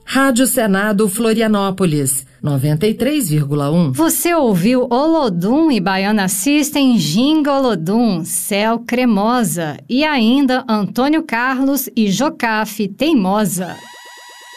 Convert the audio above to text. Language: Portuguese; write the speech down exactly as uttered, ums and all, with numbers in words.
Rádio Senado Florianópolis, noventa e três vírgula um. Você ouviu Olodum e Baiana System, Ginga Olodum, Céu Cremosa. E ainda Antônio Carlos e Jocafe Teimosa.